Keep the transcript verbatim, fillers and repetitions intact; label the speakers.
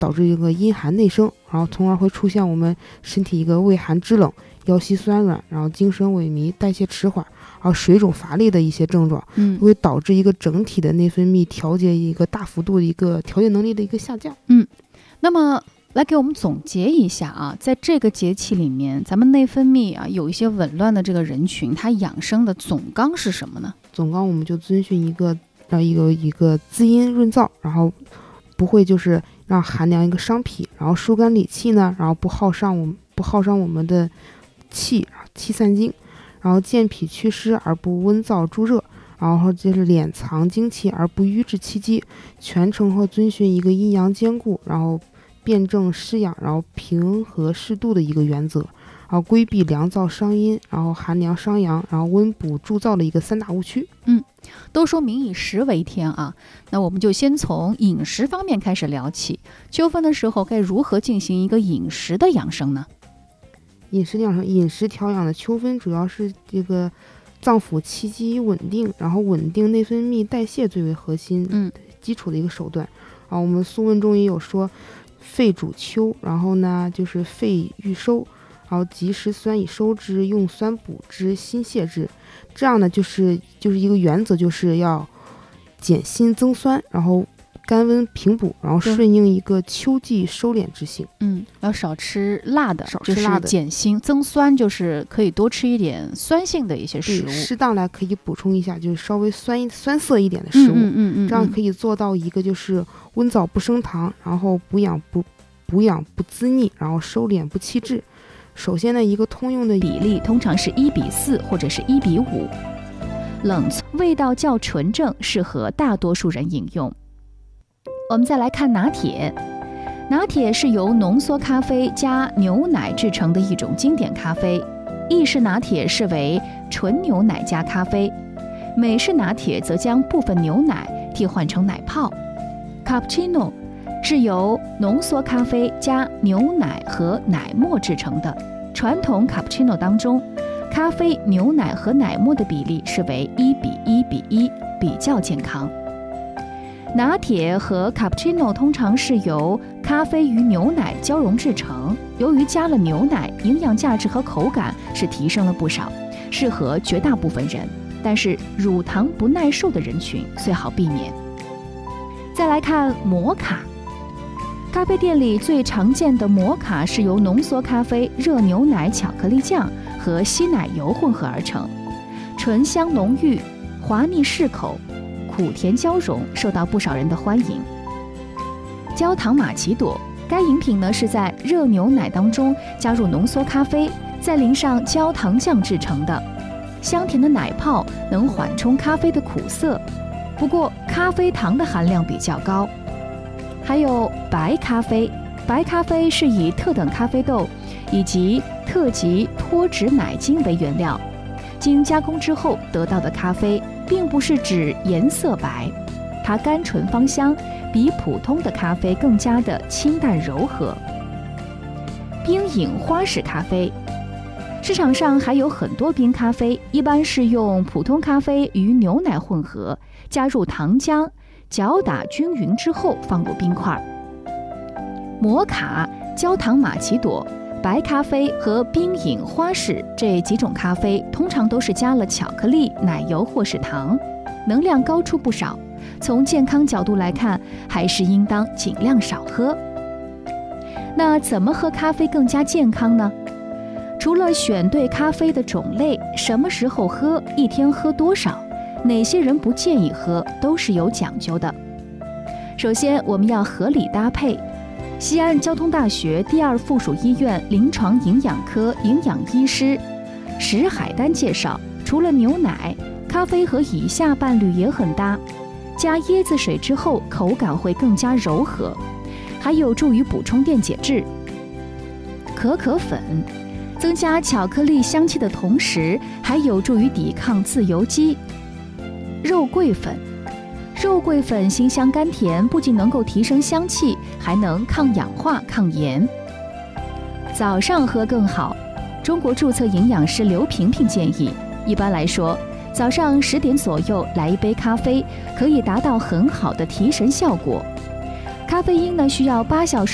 Speaker 1: 导致一个阴寒内生，然后从而会出现我们身体一个畏寒肢冷、腰膝酸软，然后精神萎靡、代谢迟缓，然后水肿乏力的一些症状，
Speaker 2: 嗯，
Speaker 1: 会导致一个整体的内分泌调节一个大幅度的一个调节能力的一个下降。
Speaker 2: 嗯，那么来给我们总结一下啊，在这个节气里面，咱们内分泌啊有一些紊乱的这个人群，他养生的总纲是什么呢？
Speaker 1: 总纲我们就遵循一个让一个一个滋阴润燥，然后不会就是让寒凉一个伤脾，然后疏肝理气呢，然后不耗伤我们不耗伤我们的气，气散精，然后健脾祛湿而不温燥诸热，然后就是敛藏精气而不瘀滞气机，全程和遵循一个阴阳兼顾，然后辩证施养，然后平和适度的一个原则，然后规避凉燥伤阴，然后寒凉伤阳，然后温补助燥的一个三大误区。
Speaker 2: 嗯，都说民以食为天啊，那我们就先从饮食方面开始聊起。秋分的时候该如何进行一个饮食的养生呢？
Speaker 1: 饮食养生，饮食调养的秋分主要是这个脏腑气机稳定，然后稳定内分泌代谢最为核心，
Speaker 2: 嗯，
Speaker 1: 基础的一个手段。啊，我们《素问》中也有说，肺主秋，然后呢就是肺欲收，然后及时酸以收之，用酸补之，心泻之。这样呢就是就是一个原则，就是要减辛增酸，然后甘温平补，然后顺应一个秋季收敛之性。
Speaker 2: 嗯，要少吃辣的，
Speaker 1: 少吃辣的，
Speaker 2: 就是减辛增酸，就是可以多吃一点酸性的一些食物，
Speaker 1: 适当来可以补充一下，就是稍微酸酸涩一点的食物，
Speaker 2: 嗯嗯嗯嗯，
Speaker 1: 这样可以做到一个就是温燥不升糖，然后补养不补养不滋腻，然后收敛不气滞。首先呢，一个通用的
Speaker 2: 比例通常是一比四或者是一比五，冷味道较纯正，适合大多数人饮用。我们再来看拿铁，拿铁是由浓缩咖啡加牛奶制成的一种经典咖啡。意式拿铁视为纯牛奶加咖啡，美式拿铁则将部分牛奶替换成奶泡。Cappuccino 是由浓缩咖啡加牛奶和奶沫制成的。传统 Cappuccino 当中，咖啡、牛奶和奶沫的比例是为一比一比一，比较健康。拿铁和 Cappuccino 通常是由咖啡与牛奶交融制成，由于加了牛奶，营养价值和口感是提升了不少，适合绝大部分人，但是乳糖不耐受的人群最好避免。再来看摩卡，咖啡店里最常见的摩卡是由浓缩咖啡、热牛奶、巧克力酱和稀奶油混合而成，醇香浓郁，滑腻适口，苦甜交融，受到不少人的欢迎。焦糖玛奇朵，该饮品呢是在热牛奶当中加入浓缩咖啡，再淋上焦糖酱制成的，香甜的奶泡能缓冲咖啡的苦涩，不过咖啡糖的含量比较高。还有白咖啡，白咖啡是以特等咖啡豆以及特级脱脂奶精为原料，经加工之后得到的咖啡，并不是指颜色白，它甘醇芳香，比普通的咖啡更加的清淡柔和。冰饮花式咖啡，市场上还有很多冰咖啡，一般是用普通咖啡与牛奶混合，加入糖浆，搅打均匀之后放入冰块。摩卡、焦糖玛奇朵、白咖啡和冰饮花式这几种咖啡通常都是加了巧克力、奶油或是糖，能量高出不少，从健康角度来看，还是应当尽量少喝。那怎么喝咖啡更加健康呢？除了选对咖啡的种类，什么时候喝，一天喝多少，哪些人不建议喝，都是有讲究的。首先，我们要合理搭配。西安交通大学第二附属医院临床营养科营养医师石海丹介绍，除了牛奶，咖啡和以下伴侣也很搭。加椰子水之后，口感会更加柔和，还有助于补充电解质。可可粉增加巧克力香气的同时，还有助于抵抗自由基。肉桂粉，肉桂粉辛香甘甜，不仅能够提升香气，还能抗氧化、抗炎。早上喝更好。中国注册营养师刘萍萍建议，一般来说，早上十点左右来一杯咖啡，可以达到很好的提神效果。咖啡因呢，需要八小时